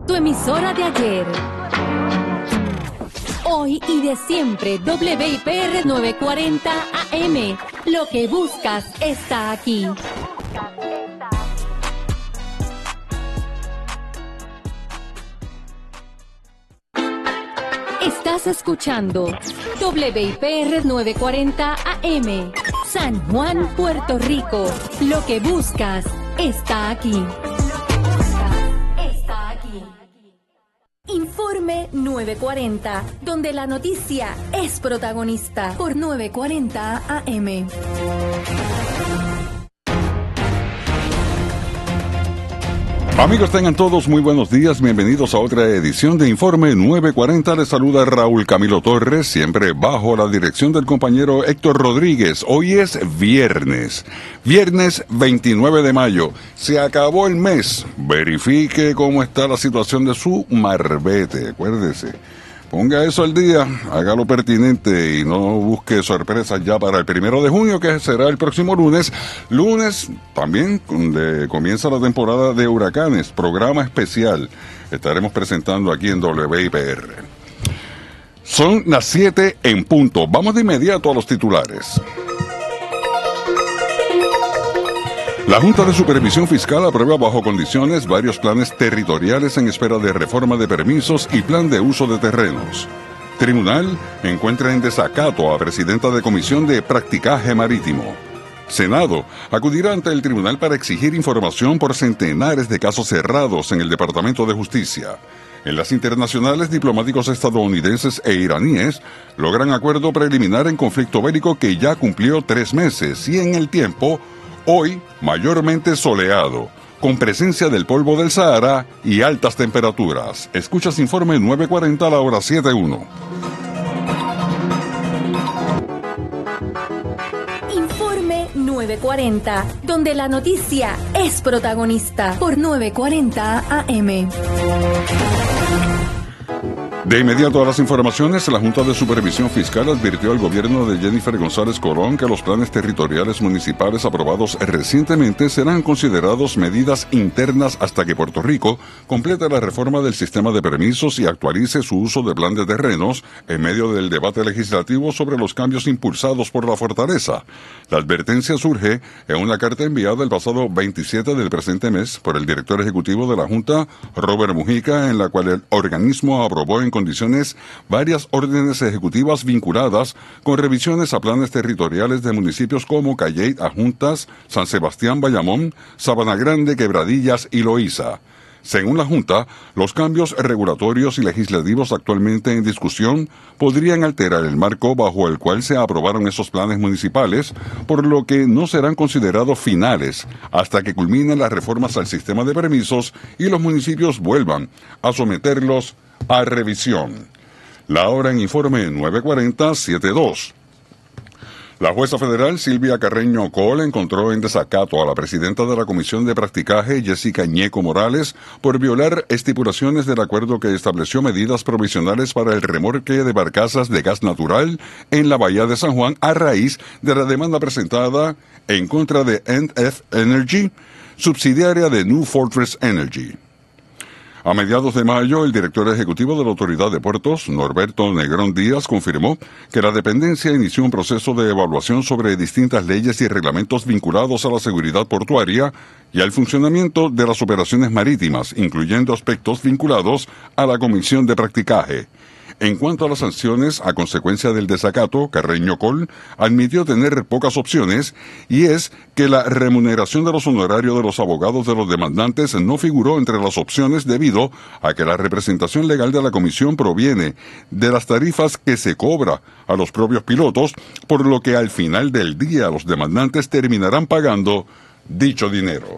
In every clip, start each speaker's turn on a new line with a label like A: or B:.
A: Tu emisora de ayer, hoy y de siempre, WIPR 940 AM. Lo que buscas está aquí. Estás escuchando WIPR 940 AM, San Juan, Puerto Rico. Lo que buscas está aquí. Informe 940, donde la noticia es protagonista, por 940 AM.
B: Amigos, tengan todos muy buenos días, bienvenidos a otra edición de Informe 940. Les saluda Raúl Camilo Torres, siempre bajo la dirección del compañero Héctor Rodríguez. Hoy es viernes 29 de mayo. Se acabó el mes. Verifique cómo está la situación de su marbete, acuérdese. Ponga eso al día, haga lo pertinente y no busque sorpresas ya para el 1 de junio, que será el próximo lunes. Lunes también, donde comienza la temporada de huracanes, programa especial. Estaremos presentando aquí en WIPR. Son las 7 en punto. Vamos de inmediato a los titulares. La Junta de Supervisión Fiscal aprueba bajo condiciones varios planes territoriales en espera de reforma de permisos y plan de uso de terrenos. Tribunal encuentra en desacato a presidenta de Comisión de Practicaje Marítimo. Senado acudirá ante el tribunal para exigir información por centenares de casos cerrados en el Departamento de Justicia. En las internacionales, diplomáticos estadounidenses e iraníes logran acuerdo preliminar en conflicto bélico que ya cumplió 3 meses y en el tiempo, hoy, mayormente soleado, con presencia del polvo del Sahara y altas temperaturas. Escuchas Informe 940 a la hora 7:1.
A: Informe 940, donde la noticia es protagonista, por 940 AM.
B: De inmediato a las informaciones, la Junta de Supervisión Fiscal advirtió al gobierno de Jennifer González Colón que los planes territoriales municipales aprobados recientemente serán considerados medidas internas hasta que Puerto Rico complete la reforma del sistema de permisos y actualice su uso de plan de terrenos en medio del debate legislativo sobre los cambios impulsados por la fortaleza. La advertencia surge en una carta enviada el pasado 27 del presente mes por el director ejecutivo de la Junta, Robert Mujica, en la cual el organismo aprobó en condiciones varias órdenes ejecutivas vinculadas con revisiones a planes territoriales de municipios como Cayey, Adjuntas, San Sebastián, Bayamón, Sabana Grande, Quebradillas y Loíza. Según la Junta, los cambios regulatorios y legislativos actualmente en discusión podrían alterar el marco bajo el cual se aprobaron esos planes municipales, por lo que no serán considerados finales hasta que culminen las reformas al sistema de permisos y los municipios vuelvan a someterlos a revisión. La hora en Informe 940-72. La jueza federal Silvia Carreño Cole encontró en desacato a la presidenta de la Comisión de Practicaje, Jessica Ñeco Morales, por violar estipulaciones del acuerdo que estableció medidas provisionales para el remolque de barcazas de gas natural en la Bahía de San Juan a raíz de la demanda presentada en contra de NF Energy, subsidiaria de New Fortress Energy. A mediados de mayo, el director ejecutivo de la Autoridad de Puertos, Norberto Negrón Díaz, confirmó que la dependencia inició un proceso de evaluación sobre distintas leyes y reglamentos vinculados a la seguridad portuaria y al funcionamiento de las operaciones marítimas, incluyendo aspectos vinculados a la Comisión de Practicaje. En cuanto a las sanciones a consecuencia del desacato, Carreño Cole admitió tener pocas opciones, y es que la remuneración de los honorarios de los abogados de los demandantes no figuró entre las opciones debido a que la representación legal de la comisión proviene de las tarifas que se cobra a los propios pilotos, por lo que al final del día los demandantes terminarán pagando dicho dinero.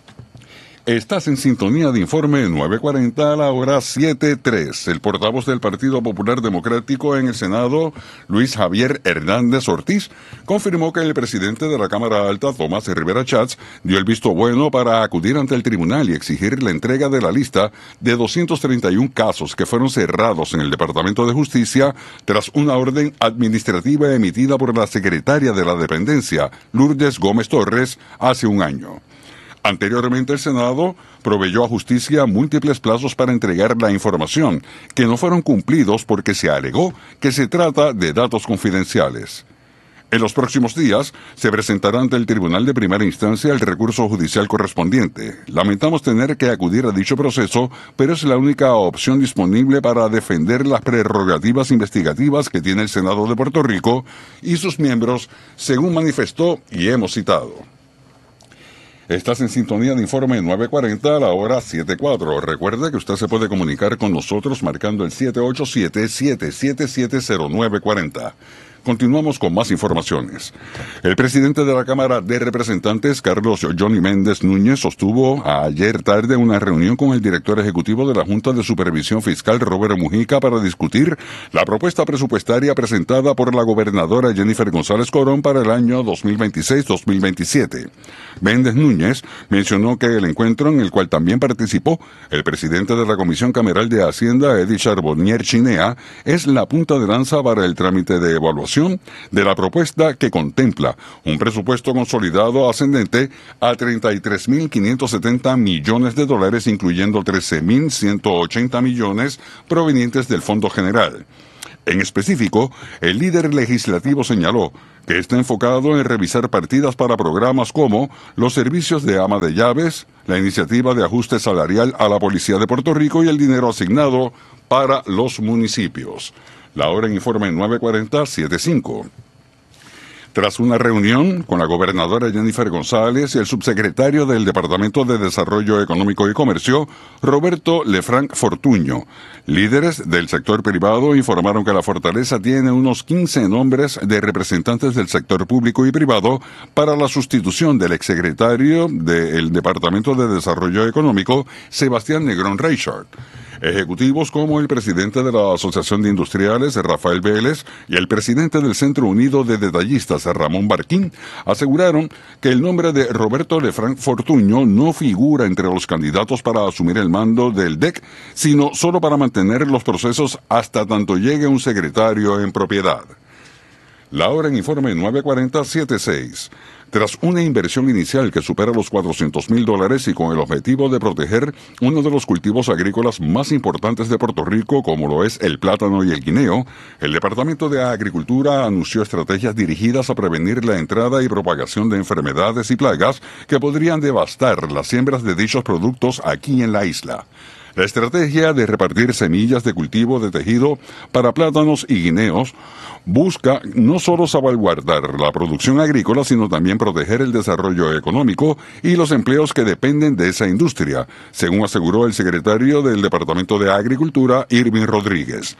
B: Estás en sintonía de Informe 940 a la hora 7:03. El portavoz del Partido Popular Democrático en el Senado, Luis Javier Hernández Ortiz, confirmó que el presidente de la Cámara Alta, Tomás Rivera Chats, dio el visto bueno para acudir ante el tribunal y exigir la entrega de la lista de 231 casos que fueron cerrados en el Departamento de Justicia tras una orden administrativa emitida por la secretaria de la dependencia, Lourdes Gómez Torres, hace un año. Anteriormente, el Senado proveyó a Justicia múltiples plazos para entregar la información, que no fueron cumplidos porque se alegó que se trata de datos confidenciales. En los próximos días se presentará ante el Tribunal de Primera Instancia el recurso judicial correspondiente. Lamentamos tener que acudir a dicho proceso, pero es la única opción disponible para defender las prerrogativas investigativas que tiene el Senado de Puerto Rico y sus miembros, según manifestó y hemos citado. Estás en sintonía de Informe 940 a la hora 7:04. Recuerde que usted se puede comunicar con nosotros marcando el 787-777-0940. Continuamos con más informaciones. El presidente de la Cámara de Representantes, Carlos Johnny Méndez Núñez, sostuvo ayer tarde una reunión con el director ejecutivo de la Junta de Supervisión Fiscal, Robert Mujica, para discutir la propuesta presupuestaria presentada por la gobernadora Jennifer González Colón para el año 2026-2027. Méndez Núñez mencionó que el encuentro, en el cual también participó el presidente de la Comisión Cameral de Hacienda, Eddie Charbonnier Chinea, es la punta de lanza para el trámite de evaluación de la propuesta que contempla un presupuesto consolidado ascendente a $33.570 millones, incluyendo $13.180 millones provenientes del Fondo General. En específico, el líder legislativo señaló que está enfocado en revisar partidas para programas como los servicios de ama de llaves, la iniciativa de ajuste salarial a la Policía de Puerto Rico y el dinero asignado para los municipios. La hora en Informe 940-75. Tras una reunión con la gobernadora Jennifer González y el subsecretario del Departamento de Desarrollo Económico y Comercio, Roberto Lefranc Fortuño, líderes del sector privado informaron que la fortaleza tiene unos 15 nombres de representantes del sector público y privado para la sustitución del exsecretario del Departamento de Desarrollo Económico, Sebastián Negrón Reichard. Ejecutivos como el presidente de la Asociación de Industriales, Rafael Vélez, y el presidente del Centro Unido de Detallistas, Ramón Barquín, aseguraron que el nombre de Roberto Lefranc Fortuño no figura entre los candidatos para asumir el mando del DEC, sino solo para mantener los procesos hasta tanto llegue un secretario en propiedad. La hora en Informe 940-76. Tras una inversión inicial que supera los $400,000 y con el objetivo de proteger uno de los cultivos agrícolas más importantes de Puerto Rico, como lo es el plátano y el guineo, el Departamento de Agricultura anunció estrategias dirigidas a prevenir la entrada y propagación de enfermedades y plagas que podrían devastar las siembras de dichos productos aquí en la isla. La estrategia de repartir semillas de cultivo de tejido para plátanos y guineos busca no solo salvaguardar la producción agrícola, sino también proteger el desarrollo económico y los empleos que dependen de esa industria, según aseguró el secretario del Departamento de Agricultura, Irving Rodríguez.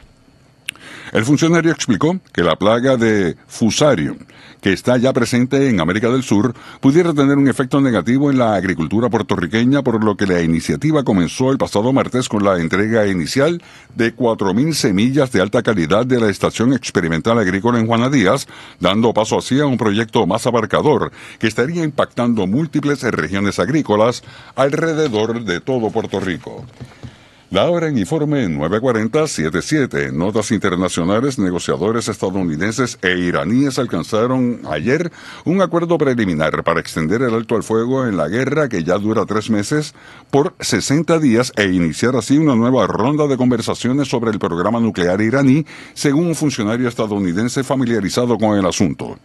B: El funcionario explicó que la plaga de Fusarium, que está ya presente en América del Sur, pudiera tener un efecto negativo en la agricultura puertorriqueña, por lo que la iniciativa comenzó el pasado martes con la entrega inicial de 4,000 semillas de alta calidad de la Estación Experimental Agrícola en Juana Díaz, dando paso así a un proyecto más abarcador que estaría impactando múltiples regiones agrícolas alrededor de todo Puerto Rico. La hora en Informe 940-77. Notas internacionales. Negociadores estadounidenses e iraníes alcanzaron ayer un acuerdo preliminar para extender el alto al fuego en la guerra, que ya dura 3 meses, por 60 días e iniciar así una nueva ronda de conversaciones sobre el programa nuclear iraní, según un funcionario estadounidense familiarizado con el asunto.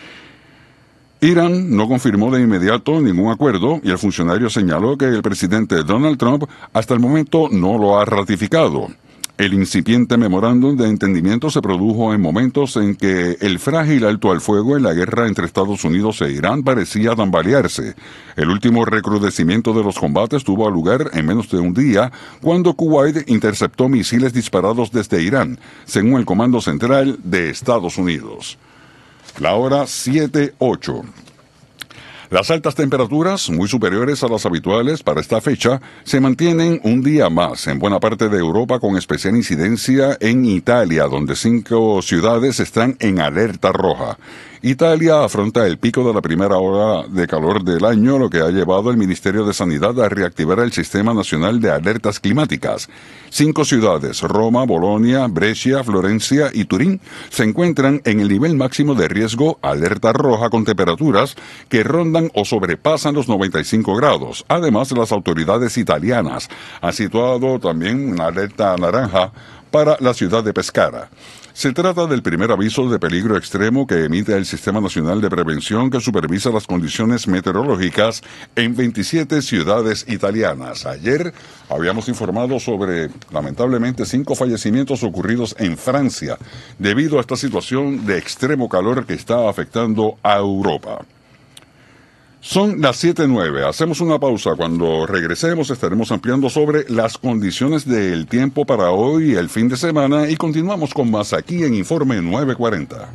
B: Irán no confirmó de inmediato ningún acuerdo y el funcionario señaló que el presidente Donald Trump hasta el momento no lo ha ratificado. El incipiente memorándum de entendimiento se produjo en momentos en que el frágil alto al fuego en la guerra entre Estados Unidos e Irán parecía tambalearse. El último recrudecimiento de los combates tuvo lugar en menos de un día, cuando Kuwait interceptó misiles disparados desde Irán, según el Comando Central de Estados Unidos. La hora 7:08. Las altas temperaturas, muy superiores a las habituales para esta fecha, se mantienen un día más en buena parte de Europa, con especial incidencia en Italia, donde 5 ciudades están en alerta roja. Italia afronta el pico de la primera ola de calor del año, lo que ha llevado al Ministerio de Sanidad a reactivar el Sistema Nacional de Alertas Climáticas. 5 ciudades, Roma, Bolonia, Brescia, Florencia y Turín, se encuentran en el nivel máximo de riesgo alerta roja con temperaturas que rondan o sobrepasan los 95 grados. Además, las autoridades italianas han situado también una alerta naranja para la ciudad de Pescara. Se trata del primer aviso de peligro extremo que emite el Sistema Nacional de Prevención que supervisa las condiciones meteorológicas en 27 ciudades italianas. Ayer habíamos informado sobre, lamentablemente, 5 fallecimientos ocurridos en Francia debido a esta situación de extremo calor que está afectando a Europa. Son las 7:09. Hacemos una pausa. Cuando regresemos estaremos ampliando sobre las condiciones del tiempo para hoy y el fin de semana y continuamos con más aquí en Informe 940.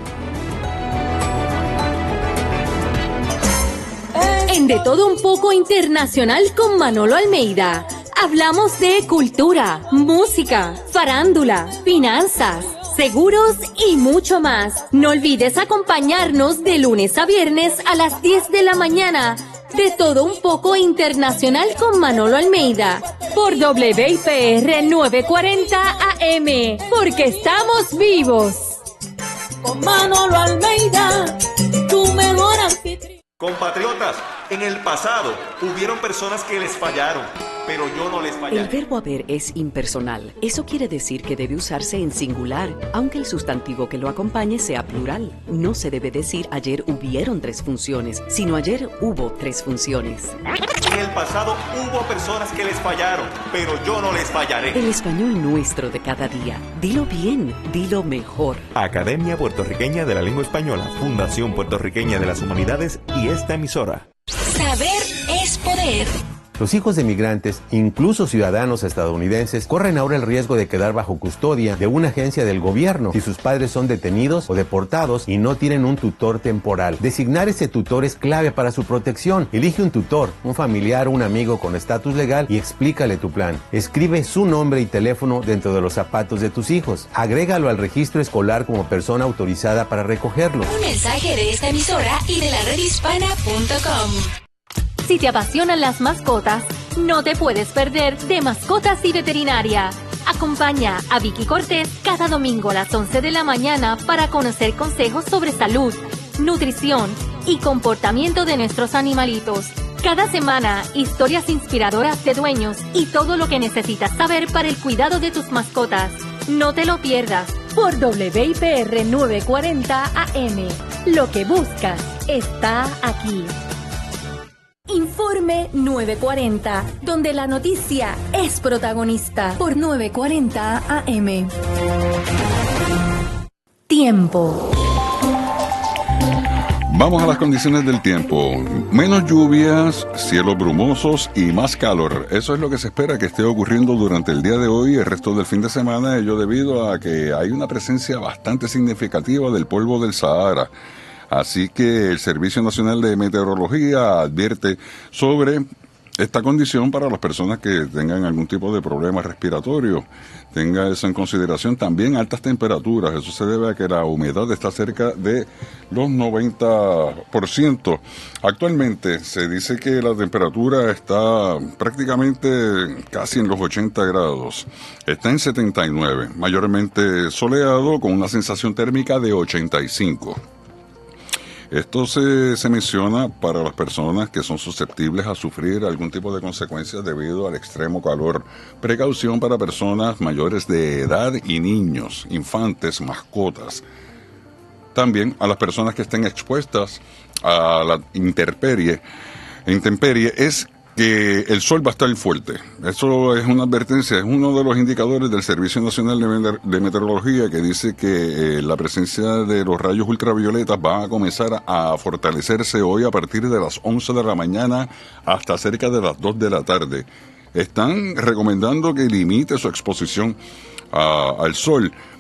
A: En De Todo Un Poco Internacional con Manolo Almeida. Hablamos de cultura, música, farándula, finanzas, seguros y mucho más. No olvides acompañarnos de lunes a viernes a las 10 de la mañana. De Todo Un Poco Internacional con Manolo Almeida. Por WIPR 940 AM. Porque estamos vivos.
C: Con Manolo Almeida, tu mejor anfitrión.
D: Compatriotas, en el pasado hubieron personas que les fallaron, pero yo no les fallaré.
E: El verbo haber es impersonal. Eso quiere decir que debe usarse en singular, aunque el sustantivo que lo acompañe sea plural. No se debe decir ayer hubieron 3 funciones, sino ayer hubo 3 funciones.
D: En el pasado hubo personas que les fallaron, pero yo no les fallaré.
E: El español nuestro de cada día. Dilo bien, dilo mejor.
F: Academia Puertorriqueña de la Lengua Española, Fundación Puertorriqueña de las Humanidades y esta emisora.
A: Saber es poder.
G: Los hijos de migrantes, incluso ciudadanos estadounidenses, corren ahora el riesgo de quedar bajo custodia de una agencia del gobierno si sus padres son detenidos o deportados y no tienen un tutor temporal. Designar ese tutor es clave para su protección. Elige un tutor, un familiar o un amigo con estatus legal y explícale tu plan. Escribe su nombre y teléfono dentro de los zapatos de tus hijos. Agrégalo al registro escolar como persona autorizada para recogerlos.
A: Un mensaje de esta emisora y de la redhispana.com. Si te apasionan las mascotas, no te puedes perder de Mascotas y Veterinaria. Acompaña a Vicky Cortés cada domingo a las 11 de la mañana para conocer consejos sobre salud, nutrición y comportamiento de nuestros animalitos. Cada semana, historias inspiradoras de dueños y todo lo que necesitas saber para el cuidado de tus mascotas. No te lo pierdas por WIPR 940 AM. Lo que buscas está aquí. Informe 940, donde la noticia es protagonista por 940 AM. Tiempo.
B: Vamos a las condiciones del tiempo. Menos lluvias, cielos brumosos y más calor. Eso es lo que se espera que esté ocurriendo durante el día de hoy y el resto del fin de semana, ello debido a que hay una presencia bastante significativa del polvo del Sahara. Así que el Servicio Nacional de Meteorología advierte sobre esta condición para las personas que tengan algún tipo de problema respiratorio. Tenga eso en consideración. También altas temperaturas. Eso se debe a que la humedad está cerca de los 90%. Actualmente se dice que la temperatura está prácticamente casi en los 80 grados. Está en 79, mayormente soleado con una sensación térmica de 85. Esto se menciona para las personas que son susceptibles a sufrir algún tipo de consecuencias debido al extremo calor. Precaución para personas mayores de edad y niños, infantes, mascotas. También a las personas que estén expuestas a la intemperie es que el sol va a estar fuerte. Eso es una advertencia, es uno de los indicadores del Servicio Nacional de Meteorología que dice que la presencia de los rayos ultravioletas va a comenzar a fortalecerse hoy a partir de las 11 de la mañana hasta cerca de las 2 de la tarde. Están recomendando que limite su exposición al sol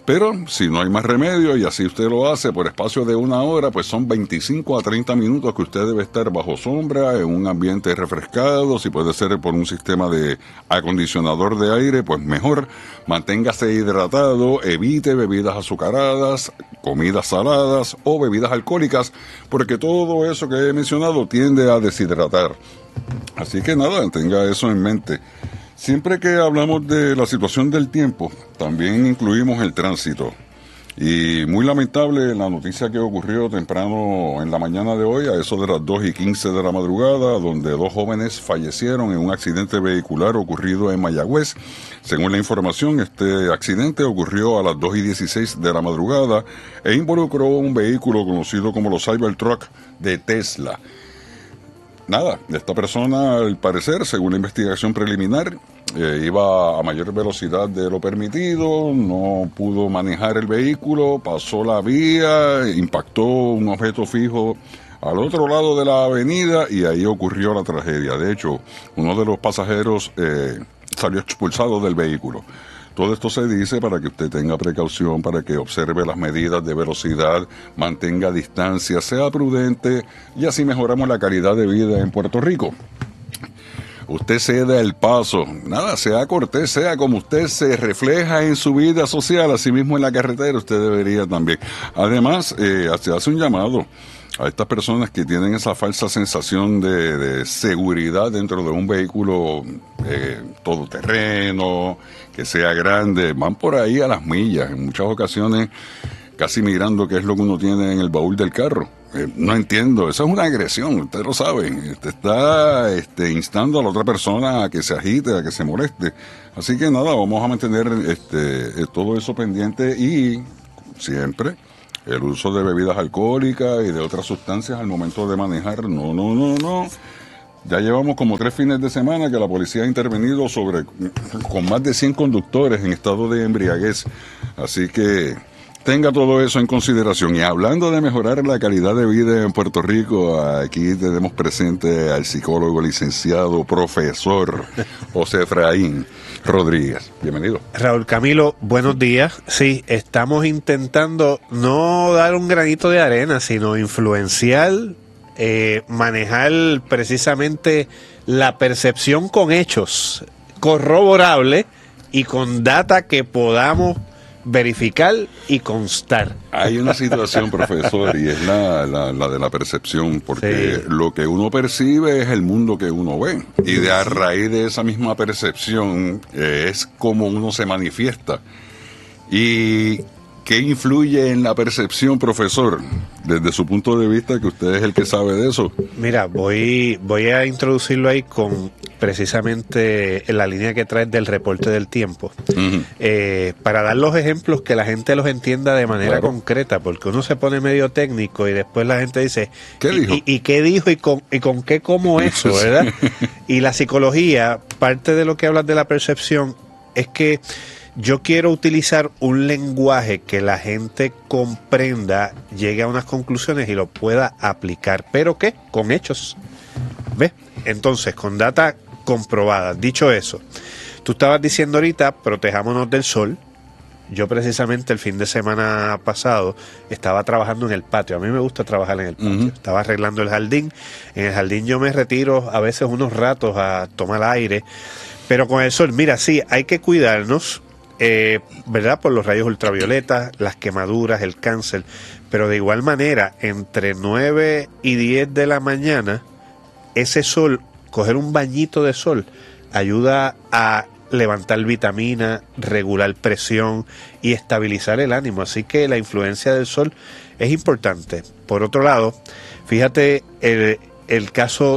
B: Pero si no hay más remedio y así usted lo hace por espacio de 1 hora, pues son 25 a 30 minutos que usted debe estar bajo sombra, en un ambiente refrescado. Si puede ser por un sistema de acondicionador de aire, pues mejor. Manténgase hidratado, evite bebidas azucaradas, comidas saladas o bebidas alcohólicas, porque todo eso que he mencionado tiende a deshidratar. Así que nada, tenga eso en mente. Siempre que hablamos de la situación del tiempo, también incluimos el tránsito. Y muy lamentable la noticia que ocurrió temprano en la mañana de hoy, a eso de las 2:15 de la madrugada, donde 2 jóvenes fallecieron en un accidente vehicular ocurrido en Mayagüez. Según la información, este accidente ocurrió a las 2:16 de la madrugada e involucró un vehículo conocido como los Cybertruck de Tesla. Nada, esta persona, al parecer, según la investigación preliminar, iba a mayor velocidad de lo permitido, no pudo manejar el vehículo, pasó la vía, impactó un objeto fijo al otro lado de la avenida y ahí ocurrió la tragedia. De hecho, uno de los pasajeros salió expulsado del vehículo. Todo esto se dice para que usted tenga precaución, para que observe las medidas de velocidad, mantenga distancia, sea prudente y así mejoramos la calidad de vida en Puerto Rico. Usted ceda el paso, nada, sea cortés, sea como usted se refleja en su vida social, así mismo en la carretera usted debería también. Además, se hace un llamado a estas personas que tienen esa falsa sensación de seguridad dentro de un vehículo todoterreno, que sea grande, van por ahí a las millas, en muchas ocasiones casi mirando qué es lo que uno tiene en el baúl del carro. No entiendo, eso es una agresión, ustedes lo saben, usted está instando a la otra persona a que se agite, a que se moleste. Así que nada, vamos a mantener todo eso pendiente y siempre el uso de bebidas alcohólicas y de otras sustancias al momento de manejar, no. Ya llevamos como 3 fines de semana que la policía ha intervenido con más de 100 conductores en estado de embriaguez. Así que tenga todo eso en consideración. Y hablando de mejorar la calidad de vida en Puerto Rico, aquí tenemos presente al psicólogo licenciado, profesor José Efraín Rodríguez. Bienvenido.
H: Raúl Camilo, buenos días. Sí, estamos intentando no dar un granito de arena, sino influenciar, manejar precisamente la percepción con hechos corroborables y con data que podamos verificar y constar.
B: Hay una situación, profesor, y es la de la percepción, porque sí, lo que uno percibe es el mundo que uno ve, y de a raíz de esa misma percepción es como uno se manifiesta. ¿Y qué influye en la percepción, profesor? Desde su punto de vista, que usted es el que sabe de eso.
H: Mira, voy a introducirlo ahí con precisamente en la línea que traes del reporte del tiempo. Para dar los ejemplos que la gente los entienda de manera concreta, porque uno se pone medio técnico y después la gente dice,
B: ¿qué dijo?
H: ¿Y qué dijo? ¿Y con qué como eso? ¿Verdad? Y la psicología, parte de lo que hablas de la percepción, es que yo quiero utilizar un lenguaje que la gente comprenda, llegue a unas conclusiones y lo pueda aplicar. ¿Pero qué? Con hechos. ¿Ves? Entonces, con data comprobada. Dicho eso, tú estabas diciendo ahorita, protejámonos del sol. Yo precisamente el fin de semana pasado estaba trabajando en el patio. A mí me gusta trabajar en el patio. Estaba arreglando el jardín. En el jardín yo me retiro a veces unos ratos a tomar aire. Pero con el sol, mira, sí, hay que cuidarnos. ¿Verdad? Por los rayos ultravioletas, las quemaduras, el cáncer, pero de igual manera, entre 9 y 10 de la mañana, ese sol, coger un bañito de sol, ayuda a levantar vitamina, regular presión y estabilizar el ánimo, así que la influencia del sol es importante. Por otro lado, fíjate el caso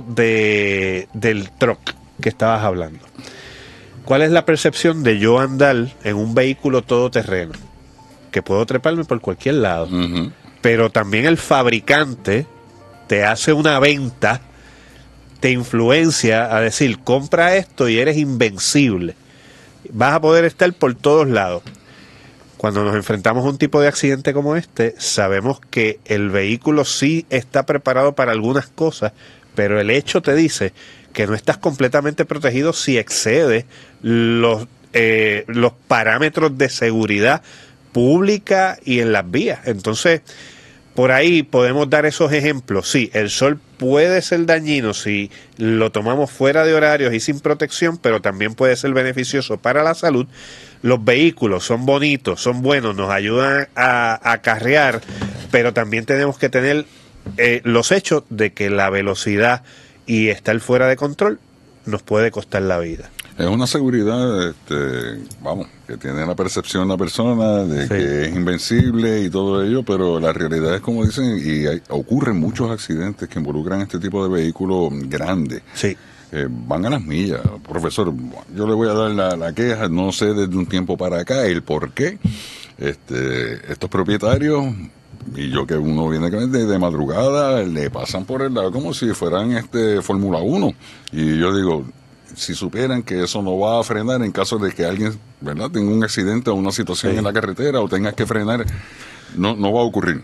H: del truck que estabas hablando. ¿Cuál es la percepción de yo andar en un vehículo todoterreno? Que puedo treparme por cualquier lado. Pero también el fabricante te hace una venta, te influencia a decir, compra esto y eres invencible. Vas a poder estar por todos lados. Cuando nos enfrentamos a un tipo de accidente como este, sabemos que el vehículo sí está preparado para algunas cosas, pero el hecho te dice que no estás completamente protegido si excedes los parámetros de seguridad pública y en las vías. Entonces, por ahí podemos dar esos ejemplos. Sí, el sol puede ser dañino si lo tomamos fuera de horarios y sin protección, pero también puede ser beneficioso para la salud. Los vehículos son bonitos, son buenos, nos ayudan a acarrear, pero también tenemos que tener los hechos de que la velocidad y estar fuera de control nos puede costar la vida.
B: Es una seguridad, que tiene la percepción la persona de que es invencible y todo ello, pero la realidad es como dicen, ocurren muchos accidentes que involucran este tipo de vehículos grandes.
H: Sí.
B: Van a las millas. Profesor, yo le voy a dar la queja, no sé desde un tiempo para acá el por qué estos propietarios, y yo que uno viene de madrugada, le pasan por el lado como si fueran Fórmula 1, y yo digo, si supieran que eso no va a frenar en caso de que alguien, ¿verdad?, tenga un accidente o una situación en la carretera o tengas que frenar, no va a ocurrir.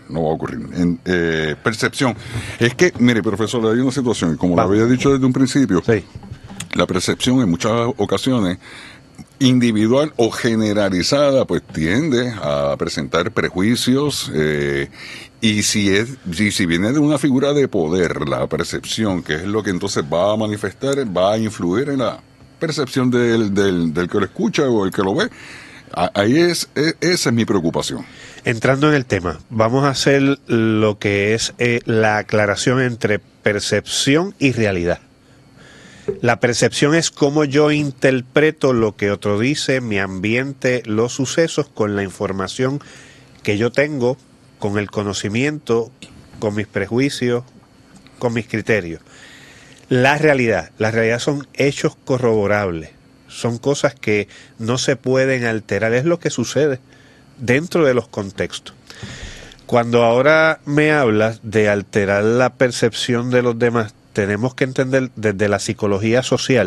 B: Percepción. Es que, mire, profesor, hay una situación, como lo había dicho desde un principio, la percepción en muchas ocasiones, individual o generalizada, pues tiende a presentar prejuicios, y si viene de una figura de poder, la percepción, que es lo que entonces va a manifestar, va a influir en la percepción del que lo escucha o el que lo ve. Ahí esa es mi preocupación.
H: Entrando en el tema, vamos a hacer lo que es la aclaración entre percepción y realidad. La percepción es cómo yo interpreto lo que otro dice, mi ambiente, los sucesos, con la información que yo tengo, con el conocimiento, con mis prejuicios, con mis criterios. La realidad son hechos corroborables, son cosas que no se pueden alterar, es lo que sucede dentro de los contextos. Cuando ahora me hablas de alterar la percepción de los demás, tenemos que entender desde la psicología social,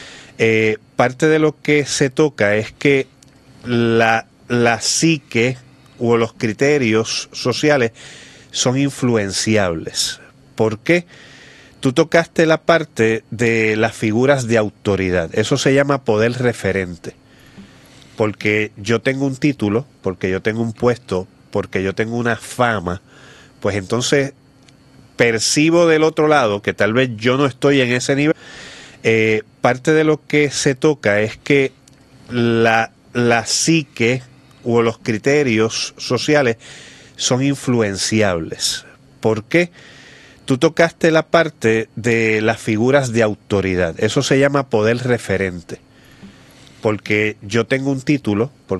H: parte de lo que se toca es que la psique o los criterios sociales son influenciables. ¿Por qué? Tú tocaste la parte de las figuras de autoridad. Eso se llama poder referente. Porque yo tengo un título, porque yo tengo un puesto, porque yo tengo una fama, pues entonces percibo del otro lado, que tal vez yo no estoy en ese nivel. Parte de lo que se toca es que la psique o los criterios sociales son influenciables. ¿Por qué? Tú tocaste la parte de las figuras de autoridad. Eso se llama poder referente. Porque yo tengo un título, porque